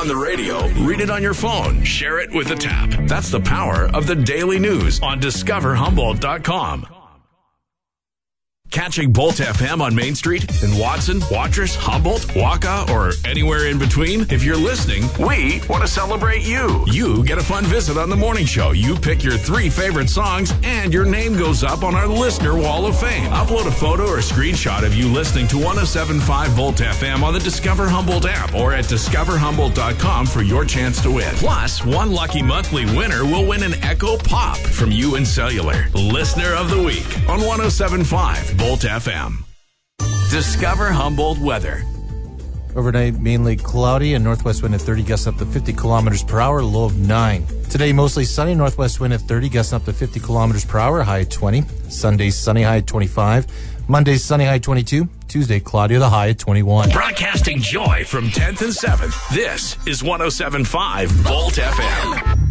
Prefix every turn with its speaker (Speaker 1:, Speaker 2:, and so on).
Speaker 1: on the radio, read it on your phone, share it with a tap. That's the power of the daily news on discoverhumboldt.com. Catching Bolt FM on Main Street in Watson, Watrous, Humboldt, Waka, or anywhere in between? If you're listening, we want to celebrate you. You get a fun visit on the morning show. You pick your 3 favorite songs, and your name goes up on our Listener Wall of Fame. Upload a photo or screenshot of you listening to 107.5 Volt FM on the Discover Humboldt app or at discoverhumboldt.com for your chance to win. Plus, one lucky monthly winner will win an Echo Pop from UN Cellular. Listener of the Week on 107.5 Volt FM. Discover Humboldt weather.
Speaker 2: Overnight, mainly cloudy and northwest wind at 30, gusts up to 50 kilometers per hour, low of 9. Today, mostly sunny, northwest wind at 30, gusts up to 50 kilometers per hour, high at 20. Sunday, sunny, high at 25. Monday, sunny, high at 22. Tuesday, cloudy, the high at 21.
Speaker 1: Broadcasting joy from 10th and 7th. This is 107.5 Volt FM.